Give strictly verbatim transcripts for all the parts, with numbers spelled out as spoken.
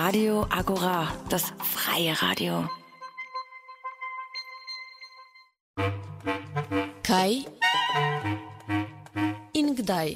Radio Agora, das freie Radio. Kaj in kdaj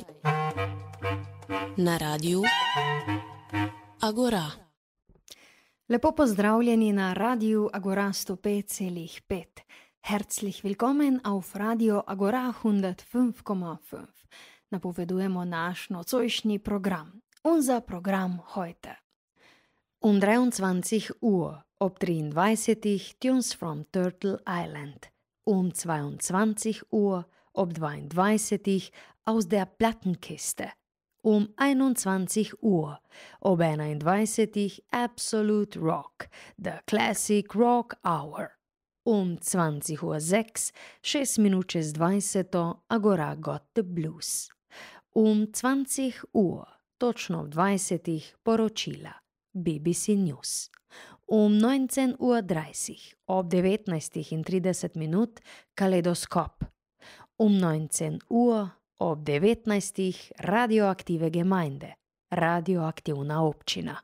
na Radiu Agora. Lepo pozdravljeni na Radiu Agora sto pet celih pet. Herzlich willkommen auf Radio Agora hundertfünf Komma fünf. Napovedujemo naš nocojšnji program. Unser Programm heute. Um dreiundzwanzig Uhr, ob dreiunddreißig Tunes from Turtle Island. Um zweiundzwanzig Uhr, ob zweiunddreißig aus der Plattenkiste. Um einundzwanzig Uhr, ob einunddreißig Absolute Rock, the Classic Rock Hour. Um zwanzig Uhr sechs, šest minut čez dvajset, Agora got the blues. Um zwanzig Uhr, točno v dvajsetih, poročila, B B C News. Um neunzehn Uhr dreißig, ob devetnajst in trideset minut, Kaleidoskop. Um neunzehn Uhr, ob devetnajst, Radioaktive Gemeinde, radioaktivna občina.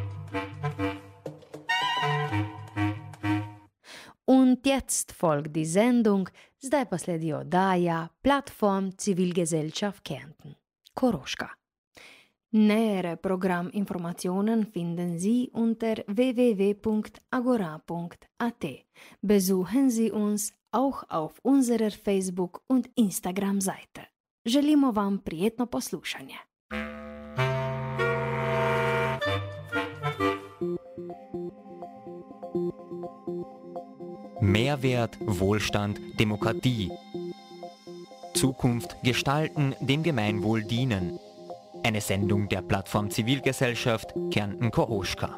Und jetzt folgt die Sendung, zdaj pa sledi oddaja Plattform Zivilgesellschaft Kärnten, Koroška. Nähere Programminformationen finden Sie unter w w w punkt agora punkt a t. Besuchen Sie uns auch auf unserer Facebook- und Instagram-Seite. Želimo vam prijetno poslušanje. Mehrwert, Wohlstand, Demokratie. Zukunft gestalten, dem Gemeinwohl dienen. Eine Sendung der Plattform Zivilgesellschaft Kärnten Koroška.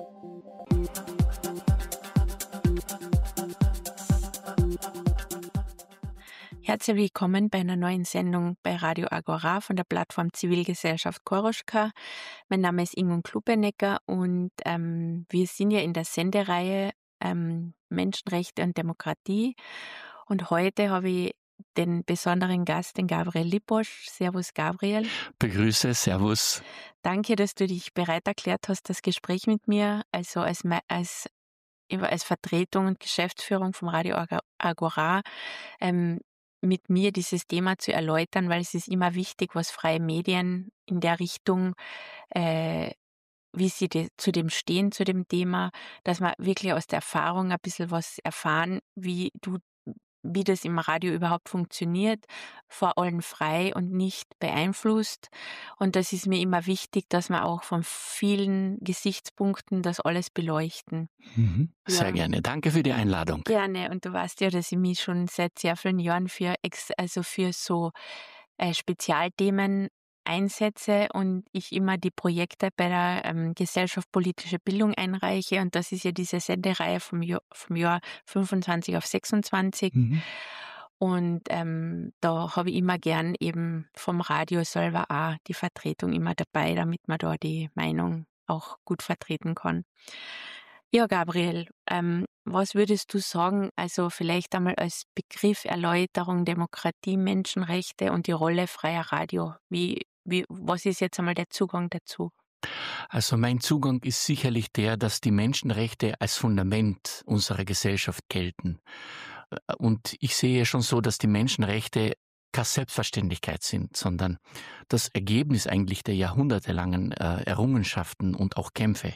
Herzlich willkommen bei einer neuen Sendung bei Radio Agora von der Plattform Zivilgesellschaft Koroška. Mein Name ist Ingun Klubenecker und ähm, wir sind ja in der Sendereihe ähm, Menschenrechte und Demokratie. Und heute habe ich den besonderen Gast, den Gabriel Liposch. Servus, Gabriel. Begrüße, servus. Danke, dass du dich bereit erklärt hast, das Gespräch mit mir, also als, als, als Vertretung und Geschäftsführung vom Radio Agora, ähm, mit mir dieses Thema zu erläutern, weil es ist immer wichtig, was freie Medien in der Richtung, äh, wie sie de, zu dem stehen, zu dem Thema, dass wir wirklich aus der Erfahrung ein bisschen was erfahren, wie du wie das im Radio überhaupt funktioniert, vor allem frei und nicht beeinflusst. Und das ist mir immer wichtig, dass wir auch von vielen Gesichtspunkten das alles beleuchten. Mhm, sehr ja. gerne. Danke für die Einladung. Gerne. Und du weißt ja, dass ich mich schon seit sehr vielen Jahren für, also für so äh, Spezialthemen einsetze und ich immer die Projekte bei der ähm, Gesellschaft politische Bildung einreiche, und das ist ja diese Sendereihe vom Jahr, vom Jahr fünfundzwanzig auf sechsundzwanzig. Mhm. Und ähm, da habe ich immer gern eben vom Radio selber auch die Vertretung immer dabei, damit man da die Meinung auch gut vertreten kann. Ja, Gabriel, ähm, was würdest du sagen, also vielleicht einmal als Begriff Erläuterung, Demokratie, Menschenrechte und die Rolle freier Radio, wie Wie, was ist jetzt einmal der Zugang dazu? Also mein Zugang ist sicherlich der, dass die Menschenrechte als Fundament unserer Gesellschaft gelten. Und ich sehe schon so, dass die Menschenrechte keine Selbstverständlichkeit sind, sondern das Ergebnis eigentlich der jahrhundertelangen äh, Errungenschaften und auch Kämpfe.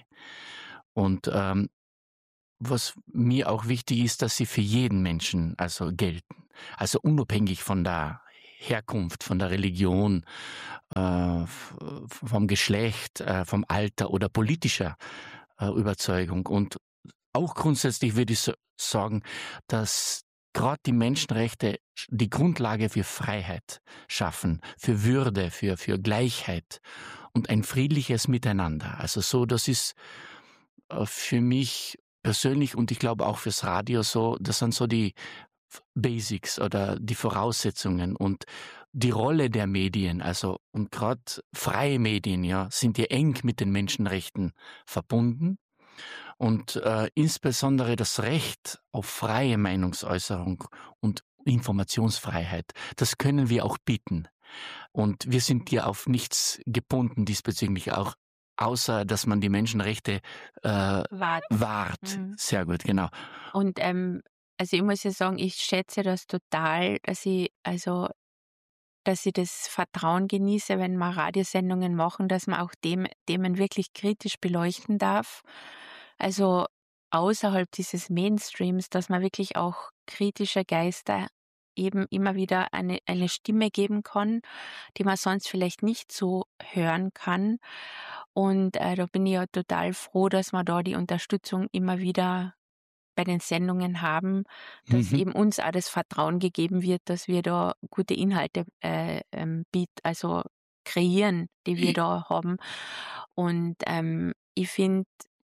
Und ähm, was mir auch wichtig ist, dass sie für jeden Menschen also gelten. Also unabhängig von der Herkunft, von der Religion, äh, vom Geschlecht, äh, vom Alter oder politischer äh, Überzeugung. Und auch grundsätzlich würde ich so sagen, dass gerade die Menschenrechte die Grundlage für Freiheit schaffen, für Würde, für, für Gleichheit und ein friedliches Miteinander. Also so, das ist äh, für mich persönlich und ich glaube auch fürs Radio so, das sind so die Basics oder die Voraussetzungen und die Rolle der Medien, also und gerade freie Medien, ja, sind ja eng mit den Menschenrechten verbunden und äh, insbesondere das Recht auf freie Meinungsäußerung und Informationsfreiheit, das können wir auch bieten und wir sind ja auf nichts gebunden diesbezüglich auch außer dass man die Menschenrechte äh, Wart. wahrt. Mhm. Sehr gut, genau. Und ähm, also ich muss ja sagen, ich schätze das total, dass ich also dass ich das Vertrauen genieße, wenn wir Radiosendungen machen, dass man auch dem, Themen wirklich kritisch beleuchten darf. Also außerhalb dieses Mainstreams, dass man wirklich auch kritische Geister eben immer wieder eine, eine Stimme geben kann, die man sonst vielleicht nicht so hören kann. Und äh, da bin ich ja total froh, dass wir da die Unterstützung immer wieder bei den Sendungen haben, dass Mhm. eben uns auch das Vertrauen gegeben wird, dass wir da gute Inhalte äh, ähm, biet, also kreieren, die wir da haben. Und ähm, ich finde,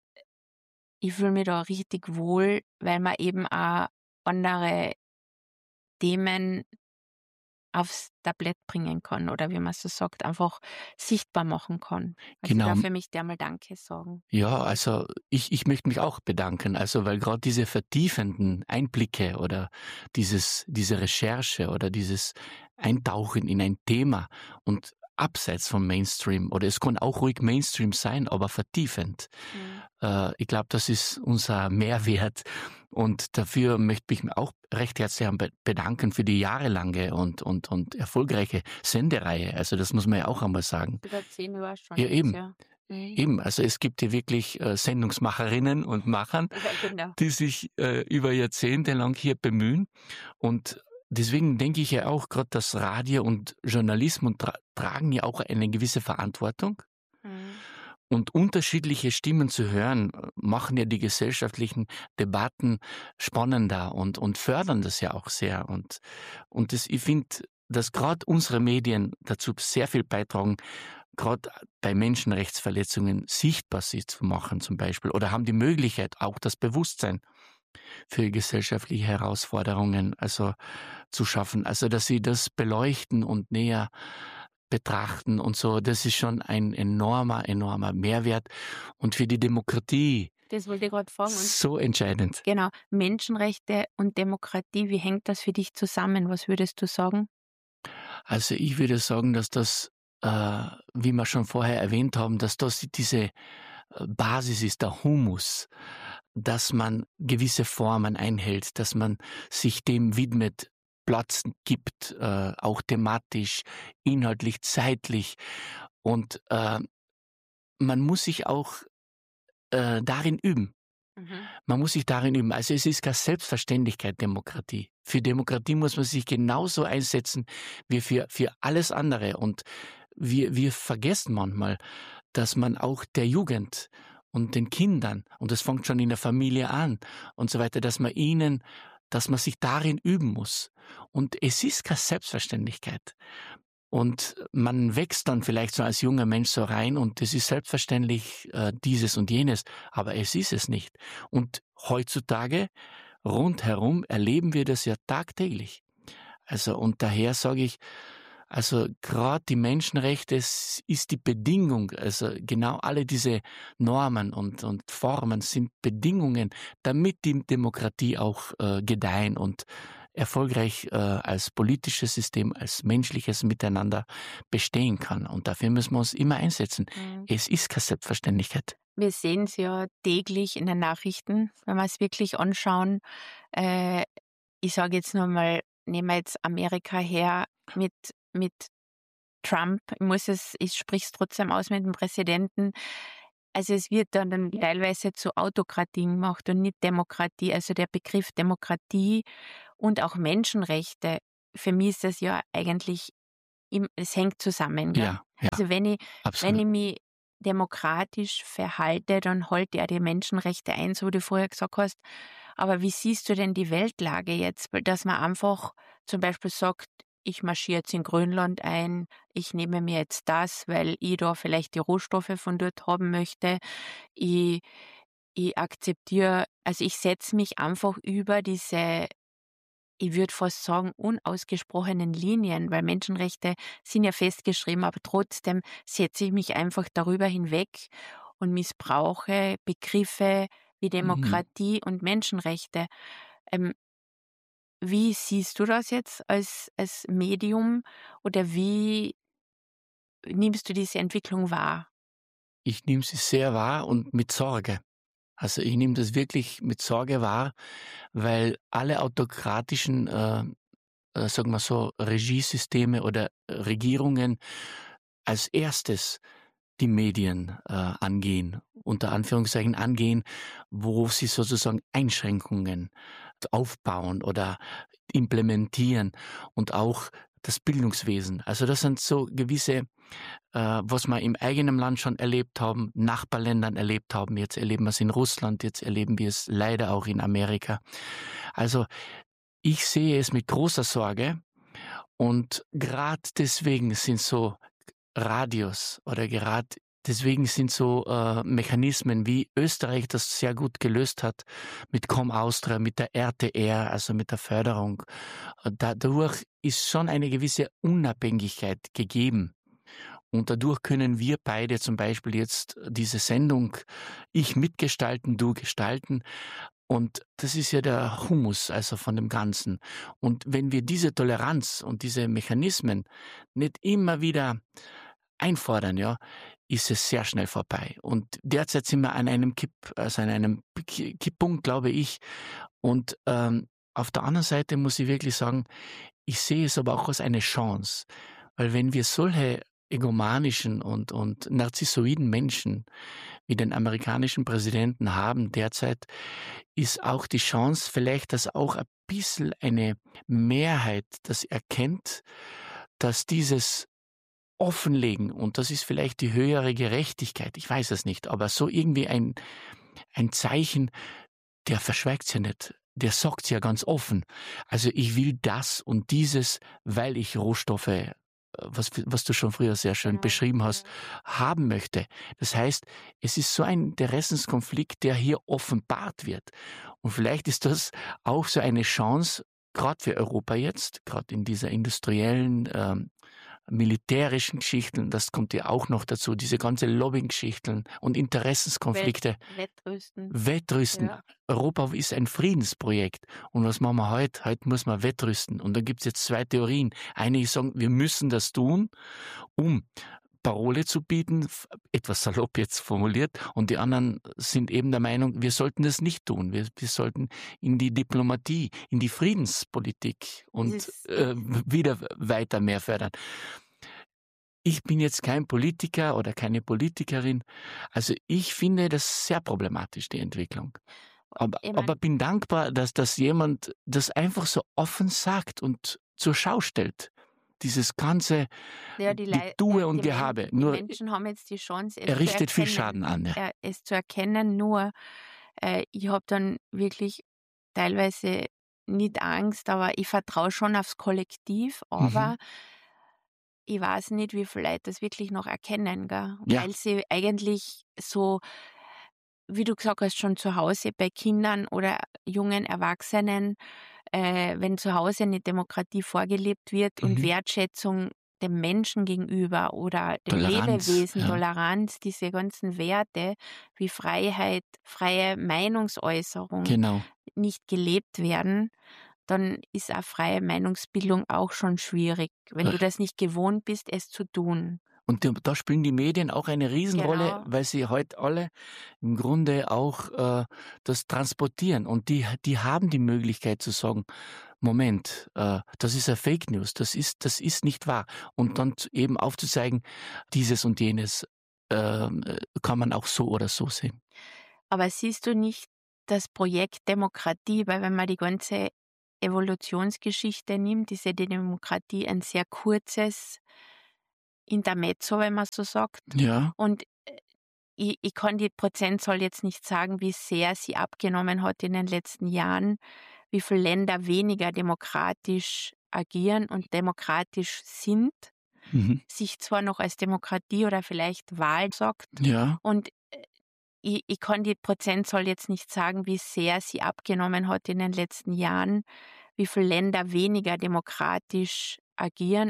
ich fühle mich da richtig wohl, weil man eben auch andere Themen aufs Tablett bringen kann oder wie man so sagt, einfach sichtbar machen kann. Also Genau. da für mich der mal Danke sagen. Ja, also ich, ich möchte mich auch bedanken, also weil gerade diese vertiefenden Einblicke oder dieses, diese Recherche oder dieses Eintauchen in ein Thema und abseits vom Mainstream, oder es kann auch ruhig Mainstream sein, aber vertiefend. Mhm. Äh, ich glaube, das ist unser Mehrwert und dafür möchte ich mich auch recht herzlich bedanken für die jahrelange und, und, und erfolgreiche Sendereihe. Also das muss man ja auch einmal sagen. Über zehn Jahre schon. Ja, jetzt, eben. Ja. Mhm. Eben, also es gibt hier wirklich äh, Sendungsmacherinnen und Machern, Ja, genau. die sich äh, über Jahrzehnte lang hier bemühen. Und deswegen denke ich ja auch, gerade das Radio und Journalismus tra tragen ja auch eine gewisse Verantwortung. Mhm. Und unterschiedliche Stimmen zu hören, äh, machen ja die gesellschaftlichen Debatten spannender und, und fördern das ja auch sehr. Und, und das, ich finde, dass gerade unsere Medien dazu sehr viel beitragen, gerade bei Menschenrechtsverletzungen sichtbar sie zu machen zum Beispiel, oder haben die Möglichkeit, auch das Bewusstsein für gesellschaftliche Herausforderungen also zu schaffen. Also dass sie das beleuchten und näher betrachten und so, das ist schon ein enormer, enormer Mehrwert und für die Demokratie Das wollte ich gerade fragen. Und so entscheidend. genau, Menschenrechte und Demokratie, wie hängt das für dich zusammen? Was würdest du sagen? Also ich würde sagen, dass das, äh, wie wir schon vorher erwähnt haben, dass das diese Basis ist, der Humus, dass man gewisse Formen einhält, dass man sich dem widmet, Platz gibt, äh, auch thematisch, inhaltlich, zeitlich. Und äh, man muss sich auch äh, darin üben. Mhm. Man muss sich darin üben. Also es ist keine Selbstverständlichkeit, Demokratie. Für Demokratie muss man sich genauso einsetzen wie für, für alles andere. Und wir, wir vergessen manchmal, dass man auch der Jugend und den Kindern, und das fängt schon in der Familie an und so weiter, dass man ihnen, dass man sich darin üben muss. Und es ist keine Selbstverständlichkeit. Und man wächst dann vielleicht so als junger Mensch so rein und es ist selbstverständlich äh, dieses und jenes, aber es ist es nicht. Und heutzutage rundherum erleben wir das ja tagtäglich. Also und daher sage ich, also gerade die Menschenrechte ist die Bedingung, also genau alle diese Normen und, und Formen sind Bedingungen, damit die Demokratie auch äh, gedeihen und erfolgreich äh, als politisches System, als menschliches Miteinander bestehen kann. Und dafür müssen wir uns immer einsetzen. Mhm. Es ist keine Selbstverständlichkeit. Wir sehen es ja täglich in den Nachrichten, wenn wir es wirklich anschauen. Äh, ich sage jetzt nur mal, nehmen wir jetzt Amerika her mit, mit Trump. Ich muss es, ich spreche es trotzdem aus mit dem Präsidenten. Also es wird dann, dann teilweise zu Autokratie gemacht und nicht Demokratie. Also der Begriff Demokratie und auch Menschenrechte, für mich ist das ja eigentlich, im, es hängt zusammen. Gell? Ja, ja, Also wenn ich, absolut. wenn ich mich demokratisch verhalte, dann halte er die Menschenrechte ein, so wie du vorher gesagt hast. Aber wie siehst du denn die Weltlage jetzt? Dass man einfach zum Beispiel sagt, ich marschiere jetzt in Grönland ein, ich nehme mir jetzt das, weil ich da vielleicht die Rohstoffe von dort haben möchte. Ich, ich akzeptiere, also ich setze mich einfach über diese, ich würde fast sagen, unausgesprochenen Linien, weil Menschenrechte sind ja festgeschrieben, aber trotzdem setze ich mich einfach darüber hinweg und missbrauche Begriffe wie Demokratie mhm. und Menschenrechte. Ähm, wie siehst du das jetzt als, als Medium oder wie nimmst du diese Entwicklung wahr? ich nehme sie sehr wahr und mit Sorge. Also ich nehme das wirklich mit Sorge wahr, weil alle autokratischen, äh, äh, sagen wir so, Regiesysteme oder Regierungen als erstes die Medien äh, angehen, unter Anführungszeichen angehen, wo sie sozusagen Einschränkungen aufbauen oder implementieren und auch das Bildungswesen. Also das sind so gewisse, äh, was wir im eigenen Land schon erlebt haben, Nachbarländern erlebt haben. Jetzt erleben wir es in Russland, jetzt erleben wir es leider auch in Amerika. Also ich sehe es mit großer Sorge und gerade deswegen sind so Radios oder gerade deswegen sind so äh, Mechanismen, wie Österreich das sehr gut gelöst hat, mit Com Austria, mit der R T R, also mit der Förderung. Dadurch ist schon eine gewisse Unabhängigkeit gegeben. Und dadurch können wir beide zum Beispiel jetzt diese Sendung, ich mitgestalten, du gestalten. Und das ist ja der Humus, also von dem Ganzen. Und wenn wir diese Toleranz und diese Mechanismen nicht immer wieder einfordern, ja, ist es sehr schnell vorbei. Und derzeit sind wir an einem Kipp, also an einem Kipppunkt, glaube ich. Und ähm, auf der anderen Seite muss ich wirklich sagen, ich sehe es aber auch als eine Chance. Weil wenn wir solche egomanischen und, und narzissoiden Menschen wie den amerikanischen Präsidenten haben derzeit, ist auch die Chance vielleicht, dass auch ein bisschen eine Mehrheit das erkennt, dass dieses Offenlegen, und das ist vielleicht die höhere Gerechtigkeit, ich weiß es nicht, aber so irgendwie ein, ein Zeichen, der verschweigt ja nicht, der sagt ja ganz offen. Also ich will das und dieses, weil ich Rohstoffe, was, was du schon früher sehr schön genau. beschrieben hast, ja. haben möchte. Das heißt, es ist so ein Interessenskonflikt, der hier offenbart wird. Und vielleicht ist das auch so eine Chance, gerade für Europa jetzt, gerade in dieser industriellen, ähm, militärischen Geschichten, das kommt ja auch noch dazu, diese ganze Lobbying-Geschichten und Interessenskonflikte. Wett, Wettrüsten. Wettrüsten. Ja. Europa ist ein Friedensprojekt. Und was machen wir heute? Heute muss man wettrüsten. Und da gibt es jetzt zwei Theorien. Einige sagen, wir müssen das tun, um Parole zu bieten, etwas salopp jetzt formuliert, und die anderen sind eben der Meinung, wir sollten das nicht tun. Wir, wir sollten in die Diplomatie, in die Friedenspolitik und äh, wieder weiter mehr fördern. Ich bin jetzt kein Politiker oder keine Politikerin, also ich finde das sehr problematisch, die Entwicklung. Aber, ich mein, aber bin dankbar, dass das jemand das einfach so offen sagt und zur Schau stellt. Dieses ganze ja, die Getue und die Gehabe. Men- nur die Menschen haben jetzt die Chance, es er richtet zu viel erkennen, Schaden an. Ja. es zu erkennen, nur äh, ich habe dann wirklich teilweise nicht Angst, aber ich vertraue schon aufs Kollektiv, aber mhm. ich weiß nicht, wie viele Leute das wirklich noch erkennen, gell? Ja. Weil sie eigentlich so, wie du gesagt hast, schon zu Hause bei Kindern oder jungen Erwachsenen, äh, wenn zu Hause eine Demokratie vorgelebt wird mhm. und Wertschätzung dem Menschen gegenüber oder dem Toleranz, Lebewesen, ja. Toleranz, diese ganzen Werte wie Freiheit, freie Meinungsäußerung genau. nicht gelebt werden, dann ist auch freie Meinungsbildung auch schon schwierig, wenn du das nicht gewohnt bist, es zu tun. Und da spielen die Medien auch eine Riesenrolle, Genau. weil sie heute alle im Grunde auch äh, das transportieren. Und die, die haben die Möglichkeit zu sagen, Moment, äh, das ist eine Fake News, das ist, das ist nicht wahr. Und dann eben aufzuzeigen, dieses und jenes äh, kann man auch so oder so sehen. Aber siehst du nicht das Projekt Demokratie, weil wenn man die ganze Evolutionsgeschichte nimmt, ist ja die Demokratie ein sehr kurzes Intermezzo, wenn man so sagt. Ja. Und ich, ich kann die Prozentzahl jetzt nicht sagen, wie sehr sie abgenommen hat in den letzten Jahren, wie viele Länder weniger demokratisch agieren und demokratisch sind, mhm. sich zwar noch als Demokratie oder vielleicht Wahl sagt. Ja. Und ich, ich kann die Prozentzahl jetzt nicht sagen, wie sehr sie abgenommen hat in den letzten Jahren, wie viele Länder weniger demokratisch agieren